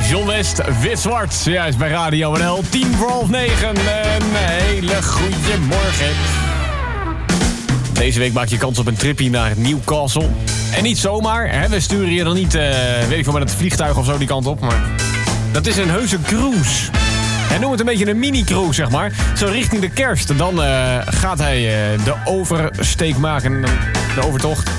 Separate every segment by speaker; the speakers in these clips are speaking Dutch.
Speaker 1: John West, Wit-Zwart. Juist bij Radio NL. 9:10. Een hele goede morgen. Deze week maak je kans op een tripje naar Newcastle. En niet zomaar. Hè? We sturen je dan niet, weet ik veel, met het vliegtuig of zo die kant op. Maar dat is een heuse cruise. En noem het een beetje een mini-cruise, zeg maar. Zo richting de kerst. Dan gaat hij de oversteek maken. De overtocht.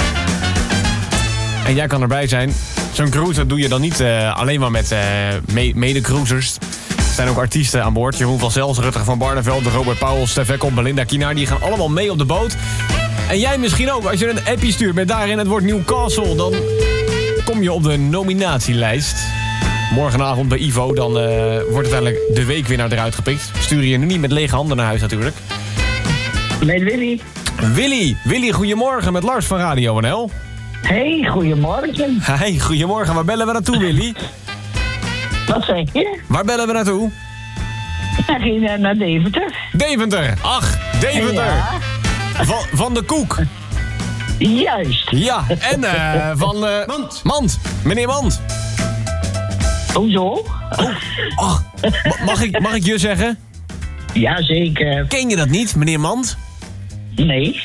Speaker 1: En jij kan erbij zijn. Zo'n cruise dat doe je dan niet alleen maar met mede-cruisers. Er zijn ook artiesten aan boord. Jeroen van Zels, Rutger van Barneveld, Robert Pauwels, Stef Ekkel, Belinda Kienaar. Die gaan allemaal mee op de boot. En jij misschien ook. Als je een appie stuurt met daarin het woord Newcastle, dan kom je op de nominatielijst. Morgenavond bij Ivo, dan wordt uiteindelijk de weekwinnaar eruit gepikt. Stuur je nu niet met lege handen naar huis natuurlijk.
Speaker 2: Met Willy.
Speaker 1: Willy, goedemorgen met Lars van Radio NL.
Speaker 2: Hey, goedemorgen.
Speaker 1: Hey, goedemorgen. Waar bellen we naartoe, Willy?
Speaker 2: Wat zeg je?
Speaker 1: Waar bellen we naartoe?
Speaker 2: We gaan naar Deventer.
Speaker 1: Deventer. Ach, Deventer.
Speaker 2: Ja.
Speaker 1: Van de Koek.
Speaker 2: Juist.
Speaker 1: Ja, en van... Mand. Meneer Mand.
Speaker 2: Hoezo?
Speaker 1: Ach, mag ik je zeggen?
Speaker 2: Jazeker.
Speaker 1: Ken je dat niet, meneer Mand?
Speaker 2: Nee.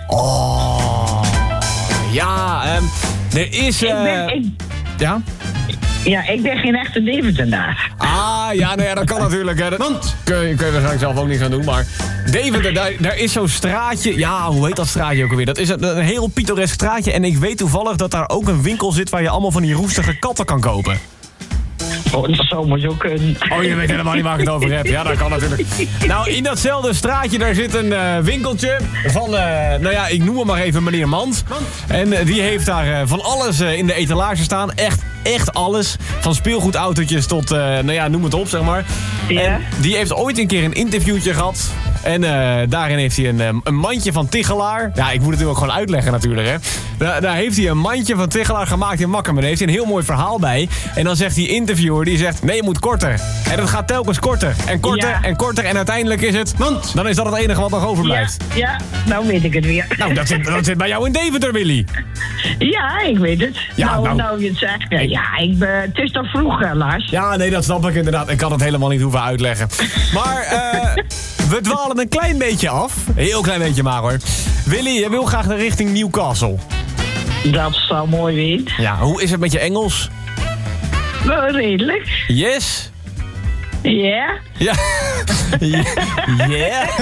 Speaker 1: Oh. Ja, er is... Ja?
Speaker 2: Ja, ik ben geen echte Deventenaar.
Speaker 1: Ah, ja, nou ja, dat kan natuurlijk. Hè. Want kun je waarschijnlijk zelf ook niks aan doen, maar... Deventer, daar is zo'n straatje... Ja, hoe heet dat straatje ook alweer? Dat is een heel pittoresk straatje. En ik weet toevallig dat daar ook een winkel zit... waar je allemaal van die roestige katten kan kopen.
Speaker 2: Oh, dat zou maar zo kunnen.
Speaker 1: Oh, je weet helemaal niet waar ik het over heb. Ja, dat kan natuurlijk. Nou, in datzelfde straatje, daar zit een winkeltje van... nou ja, ik noem hem maar even meneer Mand. En die heeft daar van alles in de etalage staan. Echt alles. Van speelgoedautootjes tot, nou ja, noem het op, zeg maar.
Speaker 2: Ja.
Speaker 1: En die heeft ooit een keer een interviewtje gehad. En daarin heeft hij een mandje van Tichelaar. Ja, ik moet het nu ook gewoon uitleggen natuurlijk, hè. Daar heeft hij een mandje van Tichelaar gemaakt in Makkum. En daar heeft hij een heel mooi verhaal bij. En dan zegt die interviewer, die zegt... Nee, je moet korter. En dat gaat telkens korter. En korter en korter. En uiteindelijk is het... Want dan is dat het enige wat nog overblijft.
Speaker 2: Ja, nou weet ik het weer.
Speaker 1: Nou, dat zit bij jou in Deventer, Willy.
Speaker 2: Ja, ik weet het.
Speaker 1: Ja,
Speaker 2: nou je het zegt. Ja, het is toch vroeg, Lars?
Speaker 1: Ja, nee, dat snap ik inderdaad. Ik kan het helemaal niet hoeven uitleggen. Maar we dwalen een klein beetje af. Een heel klein beetje maar, hoor. Willy, je wil graag naar richting Newcastle.
Speaker 2: Dat zou mooi zijn.
Speaker 1: Ja, hoe is het met je Engels?
Speaker 2: Wel redelijk.
Speaker 1: Yes?
Speaker 2: Ja?
Speaker 1: Ja. Yeah?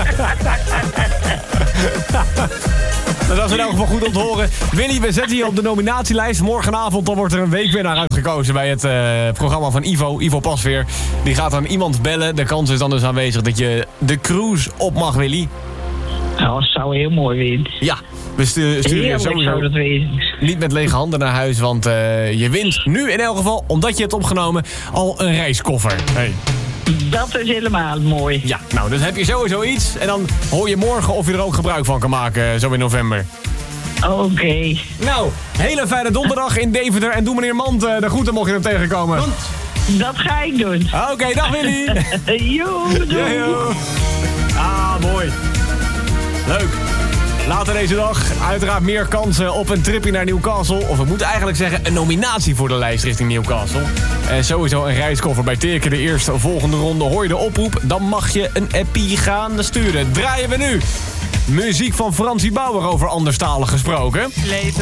Speaker 1: Dat is in elk geval goed om te horen. Willy, we zetten je op de nominatielijst. Morgenavond dan wordt er een weekwinnaar uitgekozen bij het programma van Ivo Pasveer. Die gaat dan iemand bellen. De kans is dan dus aanwezig dat je de cruise op mag, Willy.
Speaker 2: Nou, dat zou heel mooi zijn.
Speaker 1: Ja, we sturen je sowieso
Speaker 2: dat wezen.
Speaker 1: niet met lege handen naar huis. Want je wint nu in elk geval, omdat je hebt opgenomen, al een reiskoffer. Hey.
Speaker 2: Dat is helemaal mooi.
Speaker 1: Ja, nou, dus heb je sowieso iets. En dan hoor je morgen of je er ook gebruik van kan maken, zo in november.
Speaker 2: Oké.
Speaker 1: Nou, hele fijne donderdag in Deventer. En doe meneer Mand de groeten mocht je hem tegenkomen.
Speaker 2: Dat ga ik doen.
Speaker 1: Oké, dag Willy.
Speaker 2: Joe, doei.
Speaker 1: Yo. Ah, mooi. Leuk. Later deze dag uiteraard meer kansen op een tripje naar Newcastle. Of we moeten eigenlijk zeggen een nominatie voor de lijst richting Newcastle. En sowieso een reiskoffer bij Teken. De eerste volgende ronde hoor je de oproep. Dan mag je een appie gaan sturen. Draaien we nu muziek van Fransie Bauer over anderstalig gesproken.